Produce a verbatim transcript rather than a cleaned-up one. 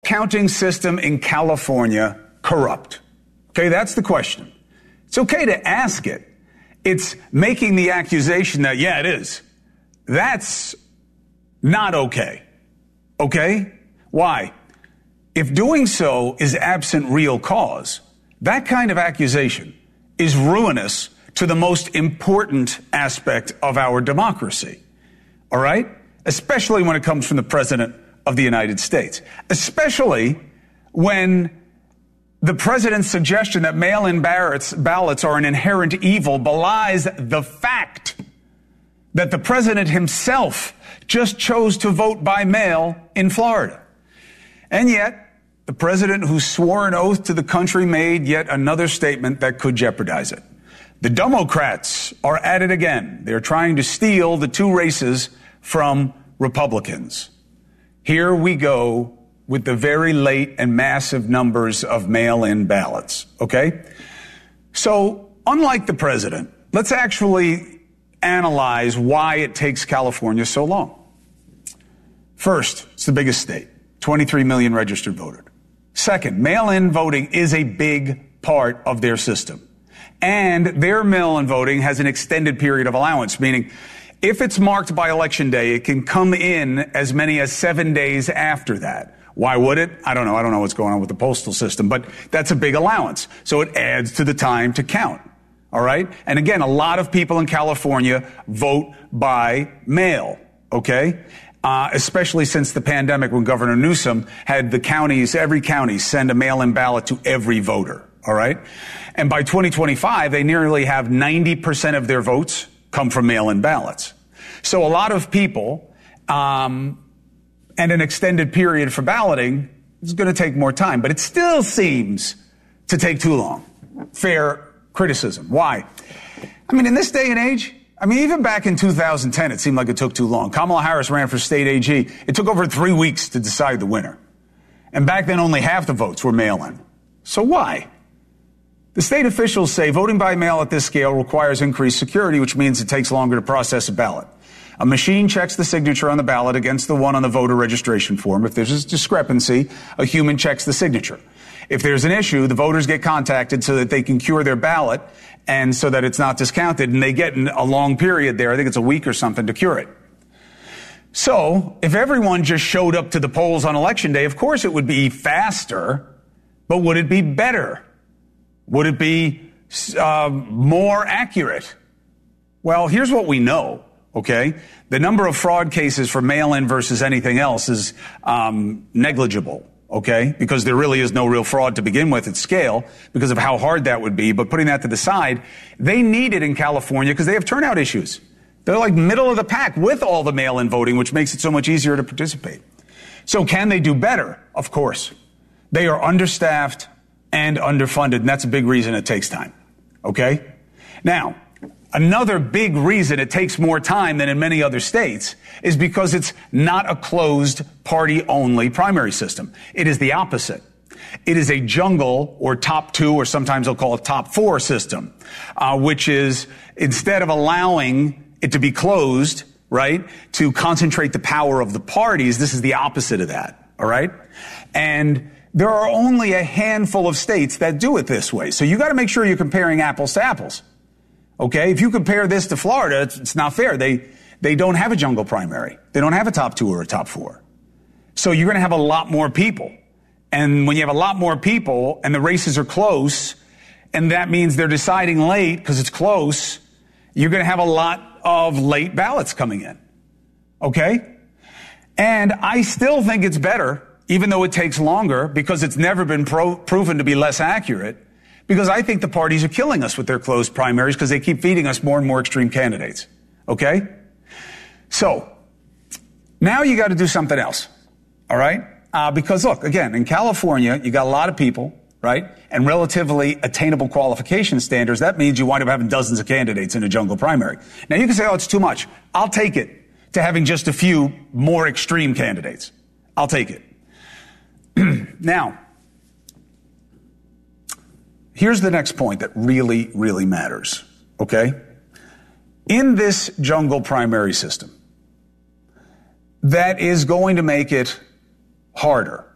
counting system in California corrupt? Okay, that's the question. It's okay to ask it. It's making the accusation that, yeah, it is. That's not okay. Okay? Why? If doing so is absent real cause, that kind of accusation is ruinous to the most important aspect of our democracy. All right? Especially when it comes from the President of the United States. Especially when the president's suggestion that mail-in ballots are an inherent evil belies the fact that the president himself just chose to vote by mail in Florida. And yet, the president who swore an oath to the country made yet another statement that could jeopardize it. The Democrats are at it again. They're trying to steal the two races from Republicans. Here we go with the very late and massive numbers of mail-in ballots, okay? So, unlike the president, let's actually analyze why it takes California so long. First, it's the biggest state, twenty-three million registered voters. Second, mail-in voting is a big part of their system. And their mail-in voting has an extended period of allowance, meaning if it's marked by Election Day, it can come in as many as seven days after that. Why would it? I don't know. I don't know what's going on with the postal system, but that's a big allowance. So it adds to the time to count. All right? And again, a lot of people in California vote by mail, okay? Uh, especially since the pandemic when Governor Newsom had the counties, every county send a mail-in ballot to every voter. All right? And by twenty twenty-five, they nearly have ninety percent of their votes come from mail-in ballots. So a lot of people, um, and an extended period for balloting is going to take more time, but it still seems to take too long. Fair criticism. Why? I mean, in this day and age, I mean, even back in two thousand ten, it seemed like it took too long. Kamala Harris ran for state A G. It took over three weeks to decide the winner. And back then, only half the votes were mail-in. So why? The state officials say voting by mail at this scale requires increased security, which means it takes longer to process a ballot. A machine checks the signature on the ballot against the one on the voter registration form. If there's a discrepancy, a human checks the signature. If there's an issue, the voters get contacted so that they can cure their ballot and so that it's not discounted, and they get a long period there. I think it's a week or something to cure it. So if everyone just showed up to the polls on Election Day, of course it would be faster, but would it be better? Would it be uh, more accurate? Well, here's what we know, okay? The number of fraud cases for mail-in versus anything else is um, negligible, okay? Because there really is no real fraud to begin with at scale because of how hard that would be. But putting that to the side, they need it in California because they have turnout issues. They're like middle of the pack with all the mail-in voting, which makes it so much easier to participate. So can they do better? Of course. They are understaffed and underfunded, and that's a big reason it takes time, okay? Now, another big reason it takes more time than in many other states is because it's not a closed party-only primary system. It is the opposite. It is a jungle or top two, or sometimes they'll call it top four system, uh, which is instead of allowing it to be closed, right, to concentrate the power of the parties, this is the opposite of that, all right? And there are only a handful of states that do it this way. So you got to make sure you're comparing apples to apples. Okay? If you compare this to Florida, it's, it's not fair. They, they don't have a jungle primary. They don't have a top two or a top four. So you're going to have a lot more people. And when you have a lot more people and the races are close, and that means they're deciding late because it's close, you're going to have a lot of late ballots coming in. Okay? And I still think it's better, even though it takes longer, because it's never been pro- proven to be less accurate, because I think the parties are killing us with their closed primaries because they keep feeding us more and more extreme candidates. Okay? So, now you got to do something else. All right? Uh, because look, again, in California, you got a lot of people, right? And relatively attainable qualification standards. That means you wind up having dozens of candidates in a jungle primary. Now you can say, oh, it's too much. I'll take it to having just a few more extreme candidates. I'll take it. Now, here's the next point that really, really matters, okay? In this jungle primary system, that is going to make it harder